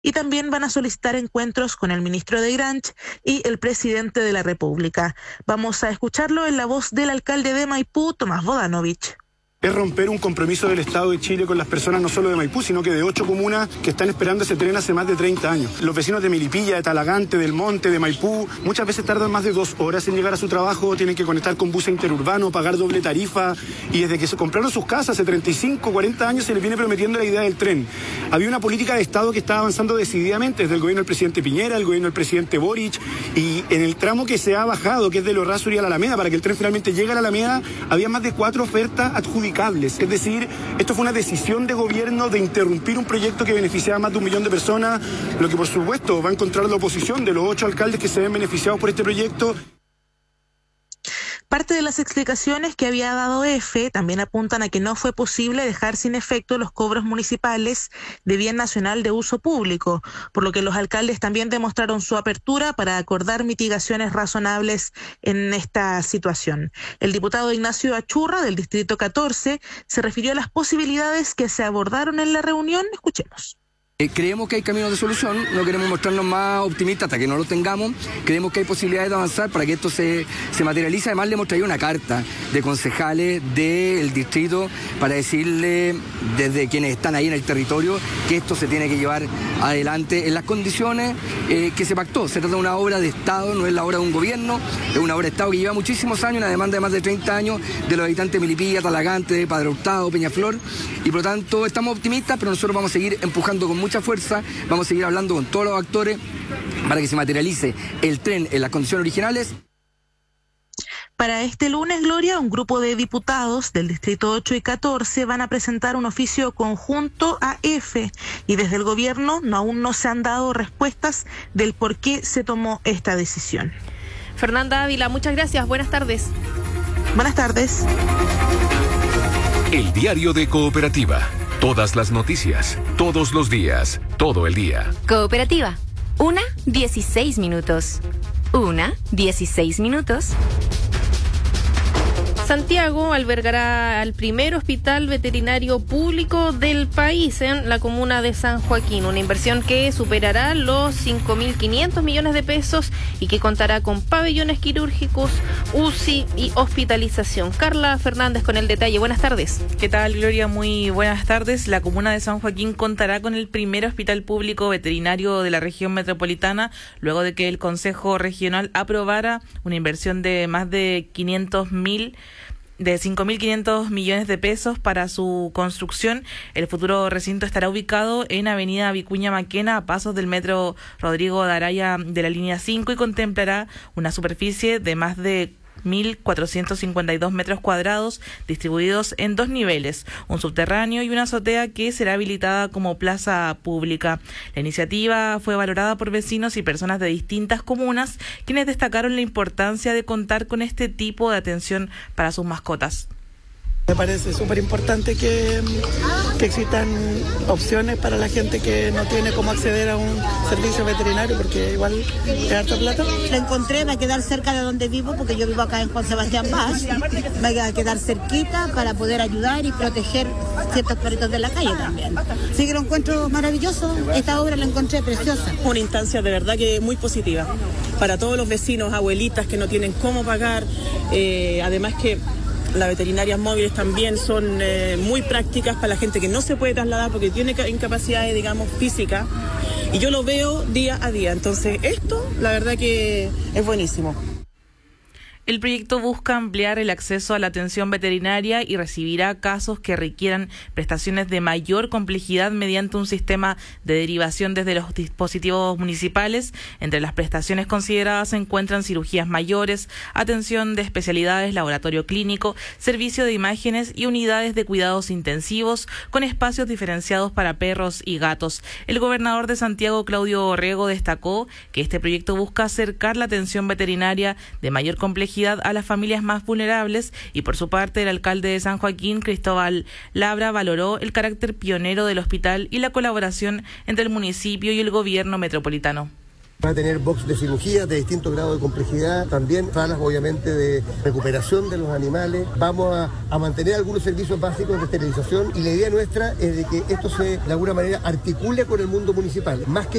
y también van a solicitar encuentros con el ministro de Granch y el presidente de la República. Vamos a escucharlo en la voz del alcalde de Maipú, Tomás Bodanovich. Es romper un compromiso del Estado de Chile con las personas no solo de Maipú, sino que de 8 comunas que están esperando ese tren hace más de 30 años. Los vecinos de Milipilla, de Talagante, del Monte, de Maipú, muchas veces tardan más de 2 horas en llegar a su trabajo, tienen que conectar con bus interurbano, pagar doble tarifa, y desde que se compraron sus casas hace 35, 40 años se les viene prometiendo la idea del tren. Había una política de Estado que estaba avanzando decididamente desde el gobierno del presidente Piñera, el gobierno del presidente Boric, y en el tramo que se ha bajado, que es de Los Rasos y a la Alameda, para que el tren finalmente llegue a la Alameda, había más de 4 ofertas adjudicadas. Es decir, esto fue una decisión de gobierno de interrumpir un proyecto que beneficiaba a más de 1 millón de personas, lo que por supuesto va a encontrar la oposición de los 8 alcaldes que se ven beneficiados por este proyecto. Parte de las explicaciones que había dado EFE también apuntan a que no fue posible dejar sin efecto los cobros municipales de bien nacional de uso público, por lo que los alcaldes también demostraron su apertura para acordar mitigaciones razonables en esta situación. El diputado Ignacio Achurra, del Distrito 14, se refirió a las posibilidades que se abordaron en la reunión. Escuchemos. Creemos que hay caminos de solución, no queremos mostrarnos más optimistas hasta que no lo tengamos, creemos que hay posibilidades de avanzar para que esto se materialice. Además le hemos traído una carta de concejales del distrito para decirle desde quienes están ahí en el territorio que esto se tiene que llevar adelante en las condiciones que se pactó. Se trata de una obra de Estado, no es la obra de un gobierno, es una obra de Estado que lleva muchísimos años, una demanda de más de 30 años de los habitantes de Milipilla, Talagante, Padre Hurtado, Peñaflor, y por lo tanto estamos optimistas, pero nosotros vamos a seguir empujando con mucha fuerza, vamos a seguir hablando con todos los actores para que se materialice el tren en las condiciones originales. Para este lunes, Gloria, un grupo de diputados del Distrito 8 y 14 van a presentar un oficio conjunto a EFE y desde el gobierno aún no se han dado respuestas del por qué se tomó esta decisión. Fernanda Ávila, muchas gracias. Buenas tardes. Buenas tardes. El diario de Cooperativa. Todas las noticias, todos los días, todo el día. Cooperativa. 1:16 minutos. 1:16 minutos. Santiago albergará al primer hospital veterinario público del país en la comuna de San Joaquín, una inversión que superará los 5.500 millones de pesos y que contará con pabellones quirúrgicos, UCI y hospitalización. Carla Fernández con el detalle. Buenas tardes. ¿Qué tal, Gloria? Muy buenas tardes. La comuna de San Joaquín contará con el primer hospital público veterinario de la región metropolitana, luego de que el Consejo Regional aprobara una inversión de más de 5.500 millones de pesos para su construcción. El futuro recinto estará ubicado en Avenida Vicuña Maquena, a pasos del metro Rodrigo Daraya de la línea 5, y contemplará una superficie de más de 1.452 metros cuadrados distribuidos en 2 niveles, un subterráneo y una azotea que será habilitada como plaza pública. La iniciativa fue valorada por vecinos y personas de distintas comunas, quienes destacaron la importancia de contar con este tipo de atención para sus mascotas. Me parece súper importante que existan opciones para la gente que no tiene cómo acceder a un servicio veterinario, porque igual es harta plata. La encontré, va a quedar cerca de donde vivo, porque yo vivo acá en Juan Sebastián Bach, va a quedar cerquita para poder ayudar y proteger ciertos perritos de la calle también. Sí que lo encuentro maravilloso, esta obra la encontré preciosa. Una instancia de verdad que muy positiva para todos los vecinos, abuelitas que no tienen cómo pagar, además que las veterinarias móviles también son muy prácticas para la gente que no se puede trasladar porque tiene incapacidades, digamos, físicas. Y yo lo veo día a día. Entonces, esto, la verdad que es buenísimo. El proyecto busca ampliar el acceso a la atención veterinaria y recibirá casos que requieran prestaciones de mayor complejidad mediante un sistema de derivación desde los dispositivos municipales. Entre las prestaciones consideradas se encuentran cirugías mayores, atención de especialidades, laboratorio clínico, servicio de imágenes y unidades de cuidados intensivos con espacios diferenciados para perros y gatos. El gobernador de Santiago, Claudio Orrego, destacó que este proyecto busca acercar la atención veterinaria de mayor complejidad a las familias más vulnerables, y por su parte el alcalde de San Joaquín, Cristóbal Labra, valoró el carácter pionero del hospital y la colaboración entre el municipio y el gobierno metropolitano. Va a tener box de cirugía de distintos grados de complejidad, también salas obviamente de recuperación de los animales. Vamos a mantener algunos servicios básicos de esterilización y la idea nuestra es de que esto se de alguna manera articule con el mundo municipal. Más que